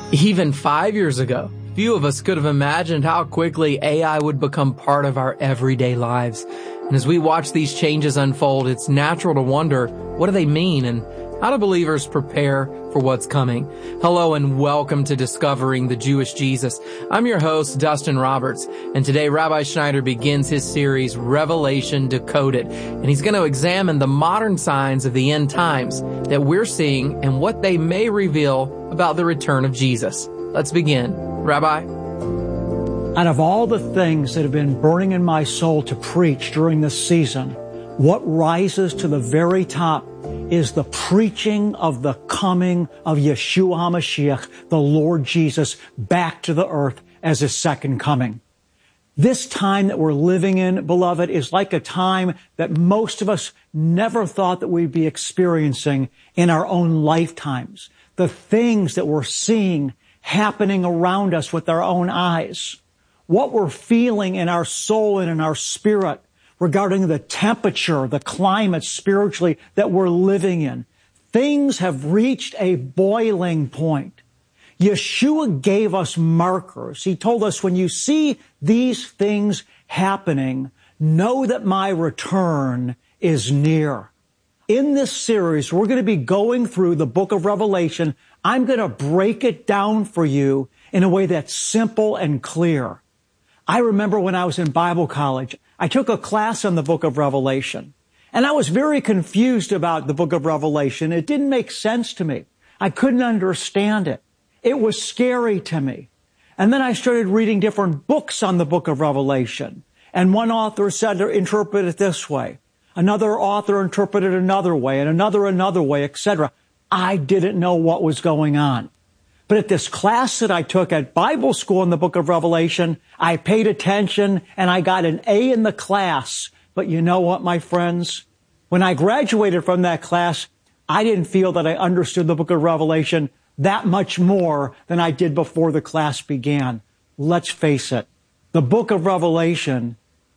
Even 5 years ago, few of us could have imagined how quickly AI would become part of our everyday lives. And as we watch these changes unfold, it's natural to wonder, what do they mean and how do believers prepare for what's coming? Hello and welcome to Discovering the Jewish Jesus. I'm your host, Dustin Roberts, and today Rabbi Schneider begins his series, Revelation Decoded, and he's going to examine the modern signs of the end times that we're seeing and what they may reveal about the return of Jesus. Let's begin. Rabbi? Out of all the things that have been burning in my soul to preach during this season, what rises to the very top is the preaching of the coming of Yeshua HaMashiach, the Lord Jesus, back to the earth as His second coming. This time that we're living in, beloved, is like a time that most of us never thought that we'd be experiencing in our own lifetimes. The things that we're seeing happening around us with our own eyes. What we're feeling in our soul and in our spirit regarding the temperature, the climate spiritually that we're living in. Things have reached a boiling point. Yeshua gave us markers. He told us, when you see these things happening, know that my return is near. In this series, we're going to be going through the book of Revelation. I'm going to break it down for you in a way that's simple and clear. I remember when I was in Bible college, I took a class on the book of Revelation, and I was very confused about the book of Revelation. It didn't make sense to me. I couldn't understand it. It was scary to me. And then I started reading different books on the book of Revelation, and one author said to interpret it this way. Another author interpreted it another way, and another way, etc. I didn't know what was going on. But at this class that I took at Bible school in the book of Revelation, I paid attention and I got an A in the class. But you know what, my friends? When I graduated from that class, I didn't feel that I understood the book of Revelation that much more than I did before the class began. Let's face it, the book of Revelation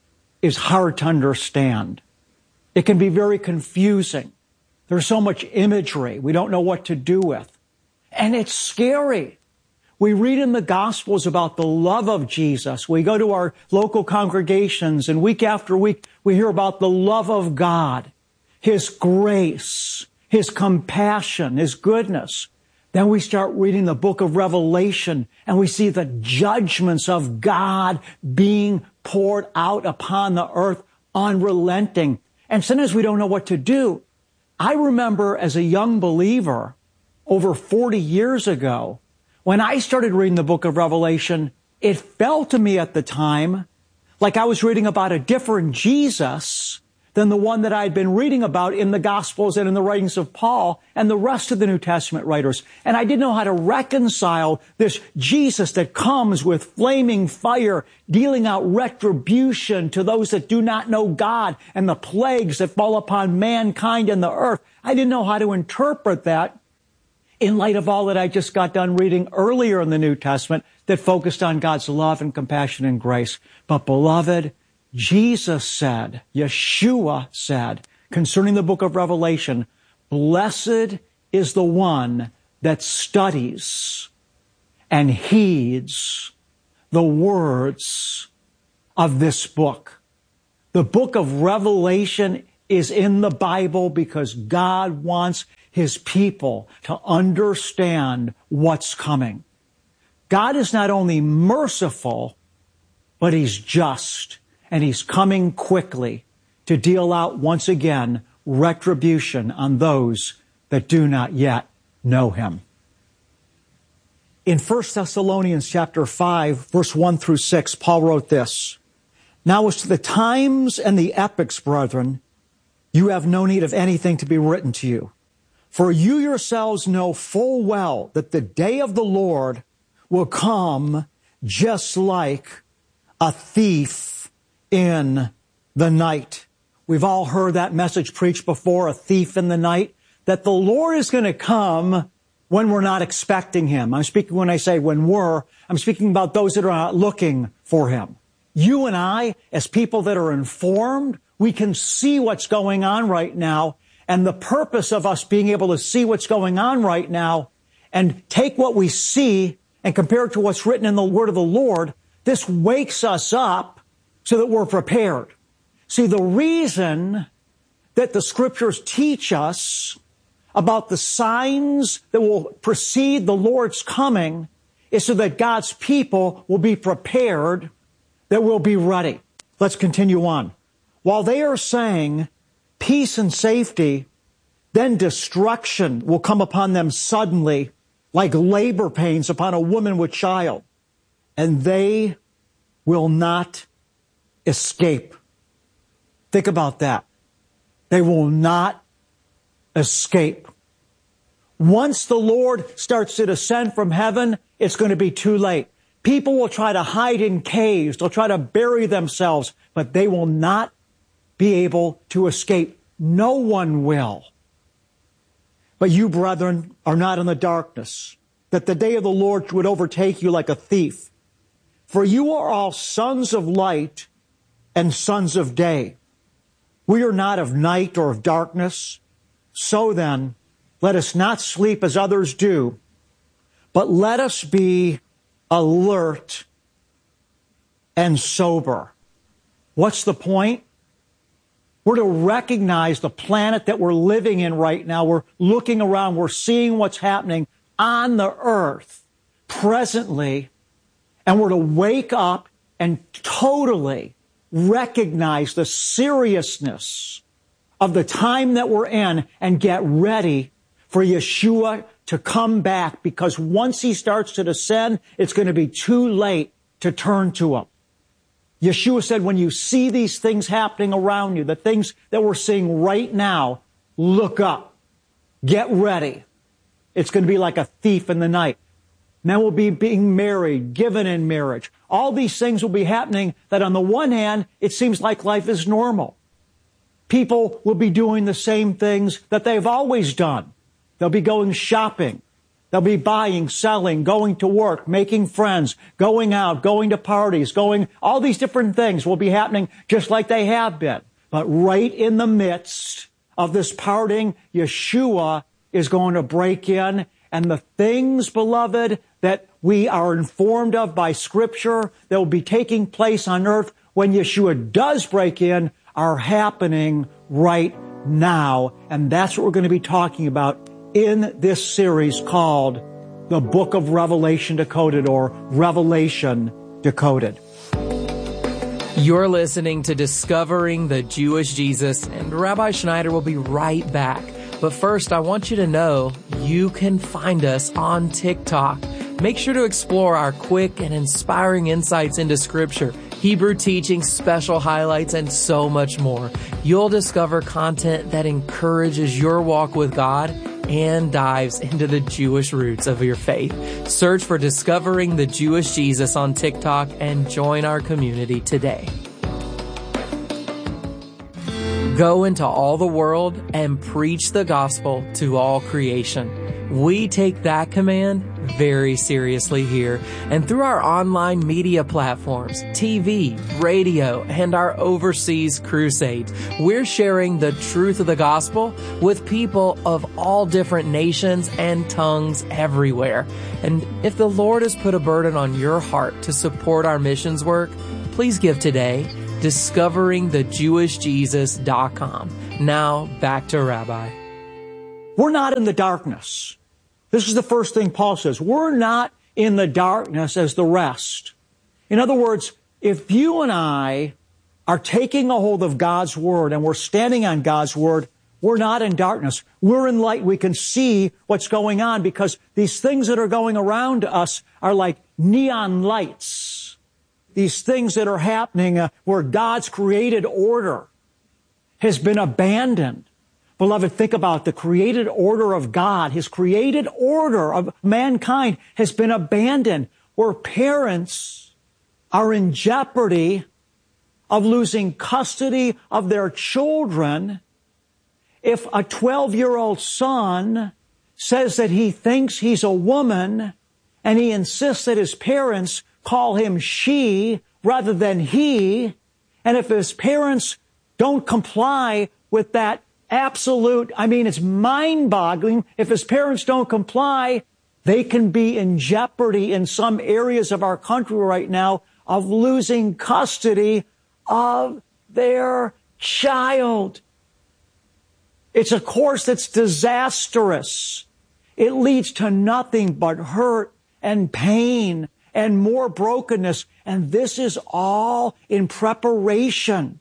is hard to understand. It can be very confusing. There's so much imagery we don't know what to do with. And it's scary. We read in the Gospels about the love of Jesus. We go to our local congregations, and week after week, we hear about the love of God, His grace, His compassion, His goodness. Then we start reading the book of Revelation, and we see the judgments of God being poured out upon the earth, unrelenting. And sometimes we don't know what to do. I remember as a young believer, over 40 years ago, when I started reading the book of Revelation, it felt to me at the time like I was reading about a different Jesus than the one that I'd been reading about in the Gospels and in the writings of Paul and the rest of the New Testament writers. And I didn't know how to reconcile this Jesus that comes with flaming fire, dealing out retribution to those that do not know God, and the plagues that fall upon mankind and the earth. I didn't know how to interpret that in light of all that I just got done reading earlier in the New Testament that focused on God's love and compassion and grace. But beloved, Jesus said, Yeshua said, concerning the book of Revelation, blessed is the one that studies and heeds the words of this book. The book of Revelation is in the Bible because God wants His people to understand what's coming. God is not only merciful, but He's just, and He's coming quickly to deal out once again retribution on those that do not yet know Him. In 1 Thessalonians chapter 5, verse 1 through 6, Paul wrote this, "Now as to the times and the epochs, brethren, you have no need of anything to be written to you. For you yourselves know full well that the day of the Lord will come just like a thief in the night." We've all heard that message preached before, a thief in the night, that the Lord is going to come when we're not expecting Him. I'm speaking when I say I'm speaking about those that are not looking for Him. You and I, as people that are informed, we can see what's going on right now. And the purpose of us being able to see what's going on right now and take what we see and compared to what's written in the word of the Lord, this wakes us up so that we're prepared. See, the reason that the scriptures teach us about the signs that will precede the Lord's coming is so that God's people will be prepared, that we'll be ready. Let's continue on. While they are saying peace and safety, then destruction will come upon them suddenly, like labor pains upon a woman with child, and they will not escape. Think about that. They will not escape. Once the Lord starts to descend from heaven, it's going to be too late. People will try to hide in caves. They'll try to bury themselves, but they will not be able to escape. No one will. But you, brethren, are not in the darkness, that the day of the Lord would overtake you like a thief. For you are all sons of light and sons of day. We are not of night or of darkness. So then, let us not sleep as others do, but let us be alert and sober. What's the point? We're to recognize the planet that we're living in right now. We're looking around. We're seeing what's happening on the earth presently. And we're to wake up and totally recognize the seriousness of the time that we're in and get ready for Yeshua to come back, because once he starts to descend, it's going to be too late to turn to him. Yeshua said, when you see these things happening around you, the things that we're seeing right now, look up. Get ready. It's going to be like a thief in the night. Men will be being married, given in marriage. All these things will be happening that on the one hand, it seems like life is normal. People will be doing the same things that they've always done. They'll be going shopping. They'll be buying, selling, going to work, making friends, going out, going to parties, all these different things will be happening just like they have been. But right in the midst of this parting, Yeshua is going to break in, and the things, beloved, that we are informed of by Scripture that will be taking place on earth when Yeshua does break in are happening right now. And that's what we're going to be talking about in this series called The Book of Revelation Decoded, or Revelation Decoded. You're listening to Discovering the Jewish Jesus, and Rabbi Schneider will be right back. But first, I want you to know you can find us on TikTok. Make sure to explore our quick and inspiring insights into Scripture, Hebrew teaching, special highlights, and so much more. You'll discover content that encourages your walk with God and dives into the Jewish roots of your faith. Search for Discovering the Jewish Jesus on TikTok and join our community today. Go into all the world and preach the gospel to all creation. We take that command very seriously here, and through our online media platforms, TV, radio, and our overseas crusades, we're sharing the truth of the gospel with people of all different nations and tongues everywhere. And if the Lord has put a burden on your heart to support our missions work, please give today. DiscoveringTheJewishJesus.com. Now back to Rabbi. We're not in the darkness. This is the first thing Paul says. We're not in the darkness as the rest. In other words, if you and I are taking a hold of God's Word and we're standing on God's Word, we're not in darkness. We're in light. We can see what's going on because these things that are going around us are like neon lights. These things that are happening where God's created order has been abandoned. Beloved, think about the created order of God. His created order of mankind has been abandoned, where parents are in jeopardy of losing custody of their children if a 12-year-old son says that he thinks he's a woman and he insists that his parents call him she rather than he. And if his parents don't comply with that absolute, it's mind-boggling. If his parents don't comply, They can be in jeopardy in some areas of our country right now of losing custody of their child. It's a course that's disastrous. It leads to nothing but hurt and pain and more brokenness. And this is all in preparation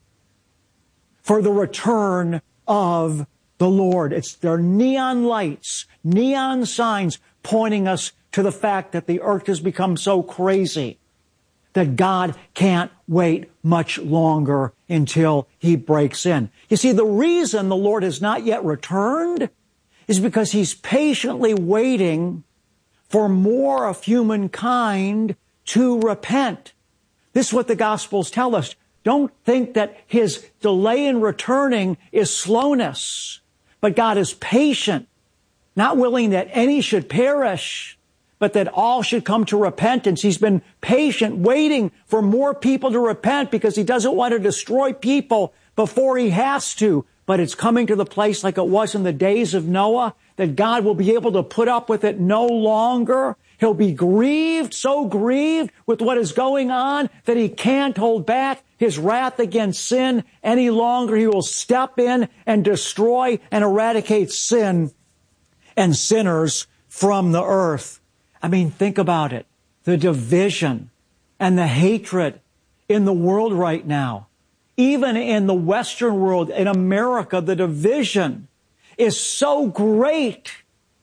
for the return of the Lord. There are neon lights, neon signs pointing us to the fact that the earth has become so crazy that God can't wait much longer until he breaks in. You see, the reason the Lord has not yet returned is because he's patiently waiting for more of humankind to repent. This is what the Gospels tell us. Don't think that his delay in returning is slowness, but God is patient, not willing that any should perish, but that all should come to repentance. He's been patient, waiting for more people to repent because he doesn't want to destroy people before he has to. But it's coming to the place like it was in the days of Noah, that God will be able to put up with it no longer. He'll be grieved, so grieved with what is going on that he can't hold back his wrath against sin any longer. He will step in and destroy and eradicate sin and sinners from the earth. I mean, think about it. The division and the hatred in the world right now, even in the Western world, in America, the division is so great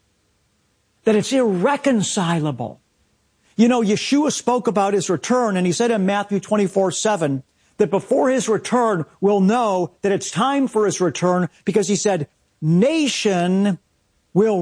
that it's irreconcilable. You know, Yeshua spoke about his return, and he said in Matthew 24:7 that before his return, we'll know that it's time for his return, because he said, nation will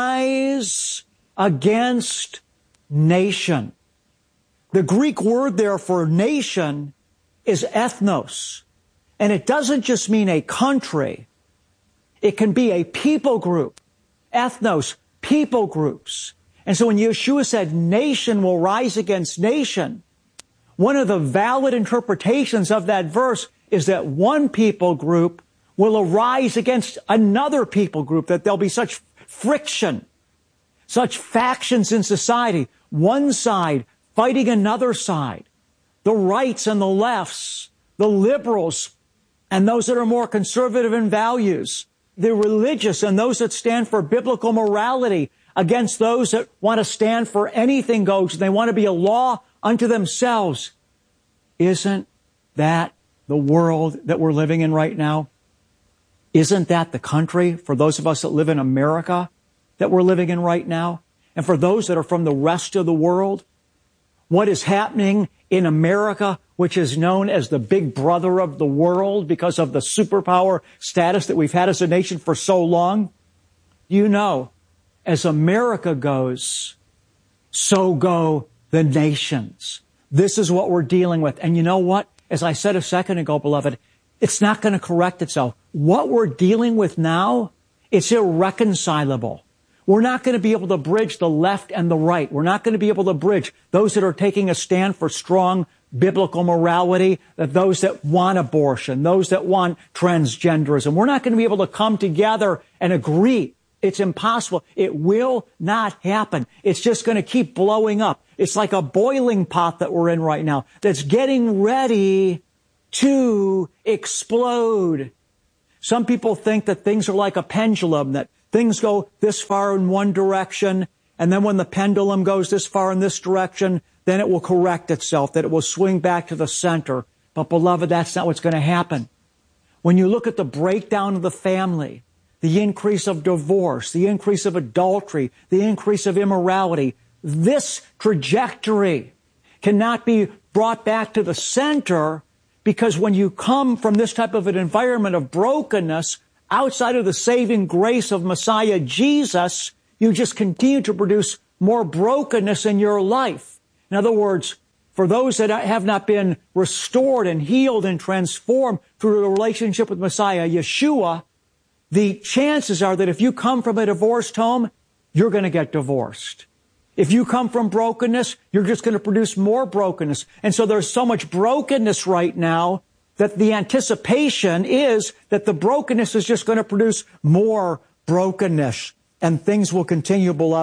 rise against nation. The Greek word there for nation is ethnos. And it doesn't just mean a country. It can be a people group. Ethnos, people groups. And so when Yeshua said nation will rise against nation, one of the valid interpretations of that verse is that one people group will arise against another people group, that there'll be such friction, such factions in society, one side fighting another side, the rights and the lefts, the liberals and those that are more conservative in values, the religious and those that stand for biblical morality against those that want to stand for anything goes. They want to be a law unto themselves. Isn't that the world that we're living in right now? Isn't that the country, for those of us that live in America, that we're living in right now? And for those that are from the rest of the world, what is happening in America, which is known as the big brother of the world because of the superpower status that we've had as a nation for so long? You know, as America goes, so go the nations. This is what we're dealing with. And you know what? As I said a second ago, beloved, it's not going to correct itself. What we're dealing with now, it's irreconcilable. We're not going to be able to bridge the left and the right. We're not going to be able to bridge those that are taking a stand for strong biblical morality, those that want abortion, those that want transgenderism. We're not going to be able to come together and agree. It's impossible. It will not happen. It's just going to keep blowing up. It's like a boiling pot that we're in right now that's getting ready to explode. Some people think that things are like a pendulum, that things go this far in one direction, and then when the pendulum goes this far in this direction, then it will correct itself, that it will swing back to the center. But beloved, that's not what's going to happen. When you look at the breakdown of the family, the increase of divorce, the increase of adultery, the increase of immorality, this trajectory cannot be brought back to the center, because when you come from this type of an environment of brokenness, outside of the saving grace of Messiah Jesus, you just continue to produce more brokenness in your life. In other words, for those that have not been restored and healed and transformed through a relationship with Messiah Yeshua, the chances are that if you come from a divorced home, you're going to get divorced. If you come from brokenness, you're just going to produce more brokenness. And so there's so much brokenness right now that the anticipation is that the brokenness is just going to produce more brokenness. And things will continue, beloved,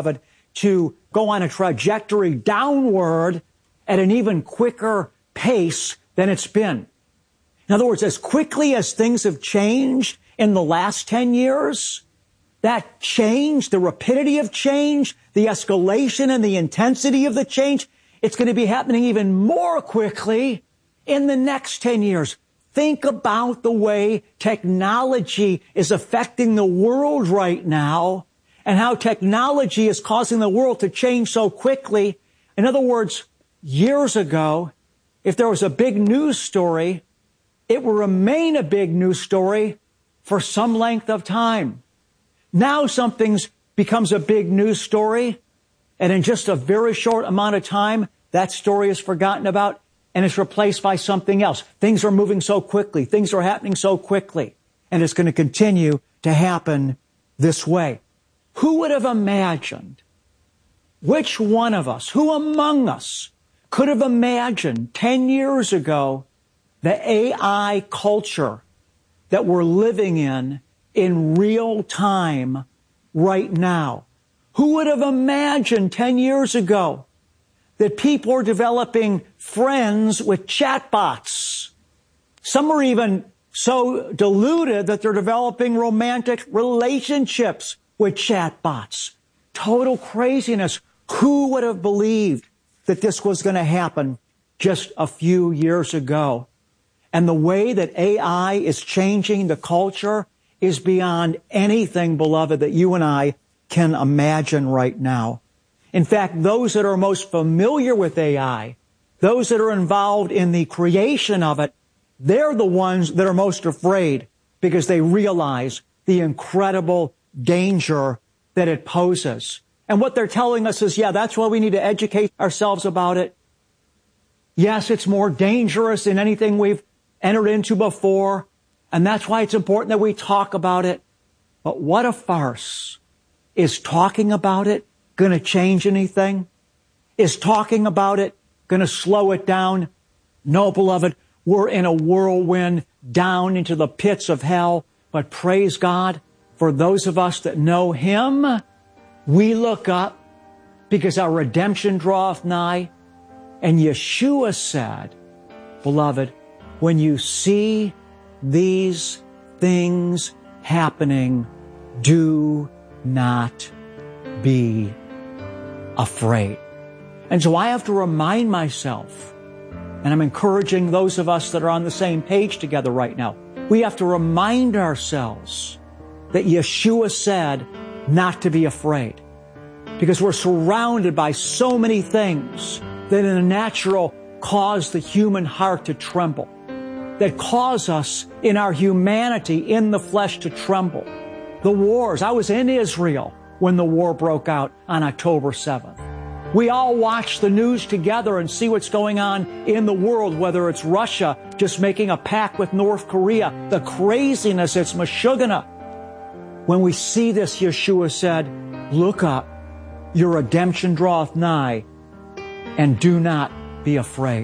to go on a trajectory downward at an even quicker pace than it's been. In other words, as quickly as things have changed in the last 10 years, that change, the rapidity of change, the escalation and the intensity of the change, it's going to be happening even more quickly in the next 10 years. Think about the way technology is affecting the world right now and how technology is causing the world to change so quickly. In other words, years ago, if there was a big news story, it will remain a big news story for some length of time. Now something becomes a big news story, and in just a very short amount of time, that story is forgotten about and it's replaced by something else. Things are moving so quickly. Things are happening so quickly. And it's going to continue to happen this way. Who would have imagined? Which one of us, who among us could have imagined 10 years ago the AI culture that we're living in real time right now? Who would have imagined 10 years ago that people are developing friends with chatbots? Some are even so deluded that they're developing romantic relationships with chatbots. Total craziness. Who would have believed that this was going to happen just a few years ago? And the way that AI is changing the culture is beyond anything, beloved, that you and I can imagine right now. In fact, those that are most familiar with AI, those that are involved in the creation of it, they're the ones that are most afraid because they realize the incredible danger that it poses. And what they're telling us is, yeah, that's why we need to educate ourselves about it. Yes, it's more dangerous than anything we've entered into before, and that's why it's important that we talk about it. But what a farce. Is talking about it going to change anything? Is talking about it going to slow it down? No, beloved, we're in a whirlwind down into the pits of hell. But praise God, for those of us that know Him, we look up because our redemption draweth nigh. And Yeshua said, beloved, when you see these things happening, do not be afraid. And so I have to remind myself, and I'm encouraging those of us that are on the same page together right now, we have to remind ourselves that Yeshua said not to be afraid, because we're surrounded by so many things that in the natural cause the human heart to tremble, that cause us in our humanity, in the flesh, to tremble. The wars. I was in Israel when the war broke out on October 7th. We all watch the news together and see what's going on in the world, whether it's Russia just making a pact with North Korea, the craziness, it's Meshuggah. When we see this, Yeshua said, look up, your redemption draweth nigh, and do not be afraid.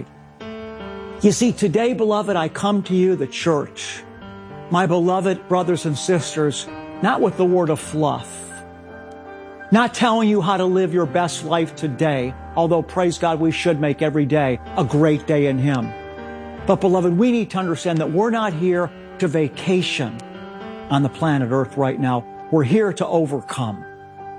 You see, today, beloved, I come to you, the church, my beloved brothers and sisters, not with the word of fluff, not telling you how to live your best life today, although, praise God, we should make every day a great day in Him. But, beloved, we need to understand that we're not here to vacation on the planet Earth right now. We're here to overcome.